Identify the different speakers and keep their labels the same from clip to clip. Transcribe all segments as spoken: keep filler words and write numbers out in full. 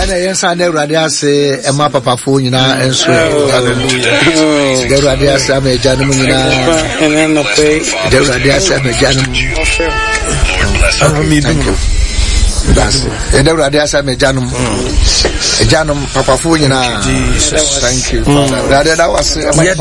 Speaker 1: Ana yensa na Awurade ase ema papa fo nyina enso. Hallelujah. Awurade ase ameja no nyina. Awurade ase ameja no. Thank you. That's it. And Awurade ase ameja no. Ejanum papa fo nyina. Jesus. Thank you. Father. That was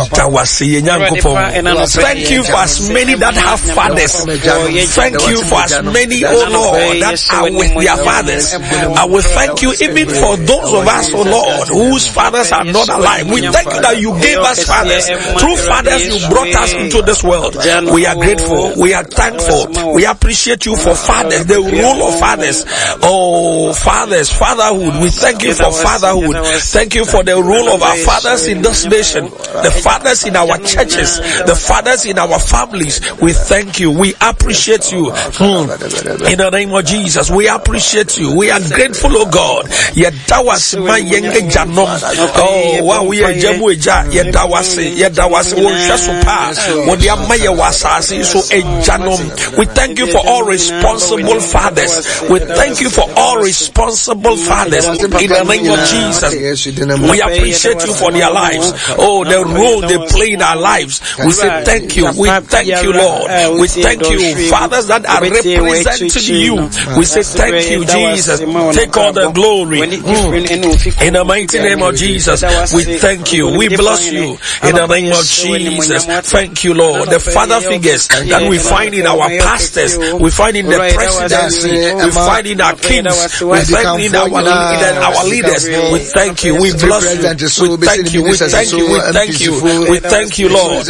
Speaker 2: Thank you for as many that have fathers. Thank you for as many, oh Lord, that are with their fathers. I will thank you even for those of us, oh Lord, whose fathers are not alive. We thank you that you gave us fathers. Through fathers, you brought us into this world. We are grateful. We are thankful. We appreciate you for fathers, the role of fathers. Oh, fathers, fatherhood. We thank you for fatherhood. Thank you for the role of our fathers in this nation, the fathers in our churches, the fathers in our families. We thank you. We appreciate you. Hmm. In the name of Jesus, we appreciate you. We are grateful, oh God. Yedawasi ma yenge janom. Oh, wa we are jamu eja. Yedawasi, yedawasi wo shasupa. Wodi amaye wasasi so ejanom. We thank you for all responsible fathers. We thank you for all responsible fathers. In the name of Jesus, we appreciate you for their lives. Oh, the role they play in our lives. We say thank you. We thank you, Lord. We thank you, fathers that are representing you. We say thank you, Jesus. Take all the glory. In the mighty name of Jesus, we thank you. We bless you. In the name of Jesus, thank you, Lord. The father figures that we find in our pastors, we find in the presidency, we find in our kings, we find in our, in our leaders. We thank you. We bless you. We thank you. We thank you. We thank you. We thank you, Lord.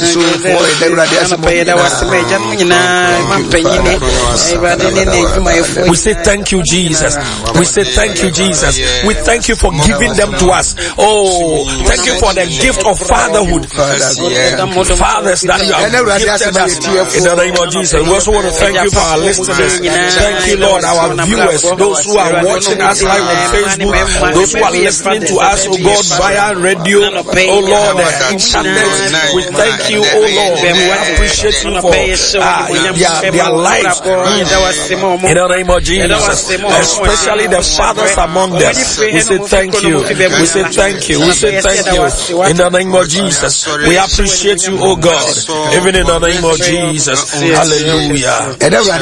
Speaker 2: We say thank you, Jesus. We say thank you, Jesus. We thank you for giving them to us. Oh, thank you for the gift of fatherhood. Fathers that you have gifted us in the name of Jesus. We also want to thank you for our listeners. Thank you, Lord, our viewers, those who are watching us live on Facebook, those who are listening to us, oh God, via radio, oh Lord, uh, internet. We thank you, oh Lord. We appreciate you for uh, their, their lives. Mm. In the name of Jesus, especially the fathers among them. We say thank you. We say thank you. We say thank you. In the name of Jesus, we appreciate you, oh God. Even in the name of Jesus. Hallelujah.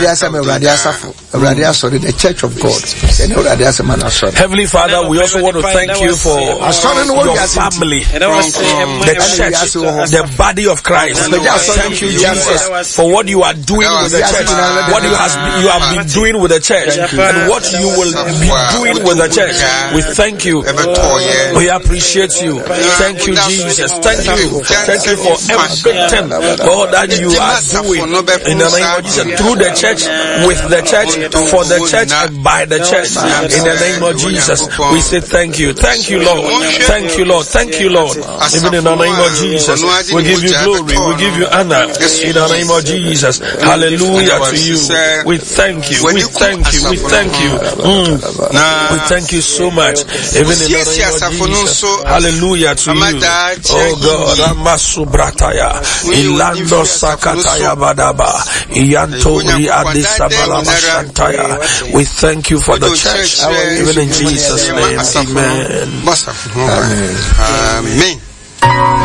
Speaker 1: The Church of God.
Speaker 2: Heavenly Father, we also want to thank you for your family, the church, the body of Christ. Thank you, Jesus, for what you are doing with the church, what you, has, you have been doing with the church, and what you will be doing with the church. We thank you. We appreciate you. Thank you, Jesus. Thank you. Thank you for everything, all that you are doing in the name of Jesus, through the church, with the church, for the church, and by the church. In the name of Jesus, we say thank you. Thank you, Lord. Thank you, Lord. Thank you, Lord. Even in the name of Jesus, we give you glory. We give you honor. In the name of Jesus. Hallelujah to you. We thank you. We thank you. We thank you. Mm. We thank you so much. Even in the name of Jesus. Hallelujah to you. Oh God. Amasu brataya. Ilando sakataya badaba. Iyantori adisabala mashantaya. We thank you for the church. Even in Jesus' name. Amen. Amen. Amen.